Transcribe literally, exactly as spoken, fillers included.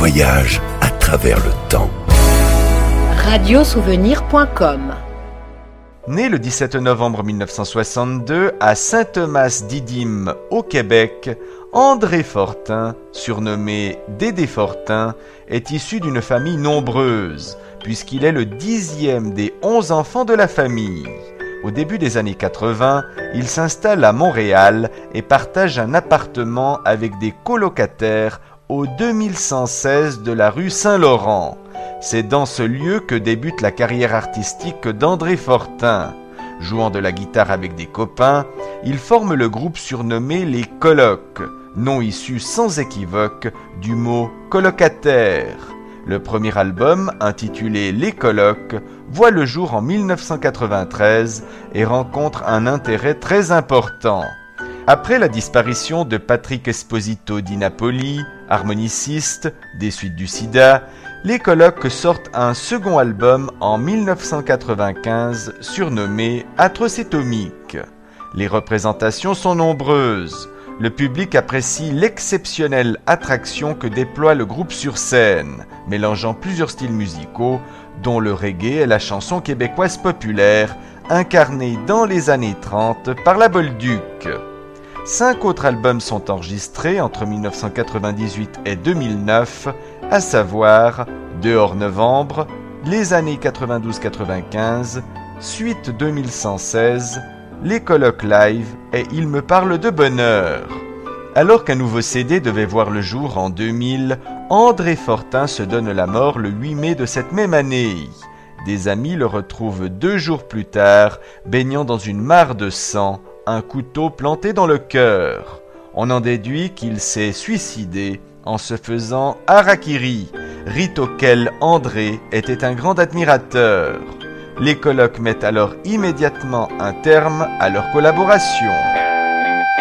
voyage à travers le temps. radio souvenir point com. Né le dix-sept novembre mille neuf cent soixante-deux à Saint-Thomas-Didyme au Québec, André Fortin, surnommé Dédé Fortin, est issu d'une famille nombreuse, puisqu'il est le dixième des onze enfants de la famille. Au début des années quatre-vingts, il s'installe à Montréal et partage un appartement avec des colocataires au deux mille cent seize de la rue Saint-Laurent. C'est dans ce lieu que débute la carrière artistique d'André Fortin. Jouant de la guitare avec des copains, il forme le groupe surnommé les Colocs, nom issu sans équivoque du mot colocataire. Le premier album, intitulé Les Colocs, voit le jour en mille neuf cent quatre-vingt-treize et rencontre un intérêt très important. Après la disparition de Patrick Esposito di Napoli, harmoniciste des suites du sida, les Colocs sortent un second album en mille neuf cent quatre-vingt-quinze surnommé Atrocétomique. Les représentations sont nombreuses. Le public apprécie l'exceptionnelle attraction que déploie le groupe sur scène, mélangeant plusieurs styles musicaux, dont le reggae et la chanson québécoise populaire, incarnée dans les années trente par la Bolduc. Cinq autres albums sont enregistrés entre mille neuf cent quatre-vingt-dix-huit et deux mille neuf, à savoir Dehors Novembre, Les années quatre-vingt-douze quatre-vingt-quinze, Suite deux mille cent seize, Les Colocs Live et Il me parle de bonheur. Alors qu'un nouveau C D devait voir le jour en deux mille, André Fortin se donne la mort le huit mai de cette même année. Des amis le retrouvent deux jours plus tard, baignant dans une mare de sang, un couteau planté dans le cœur. On en déduit qu'il s'est suicidé en se faisant harakiri, rite auquel André était un grand admirateur. Les Colocs mettent alors immédiatement un terme à leur collaboration.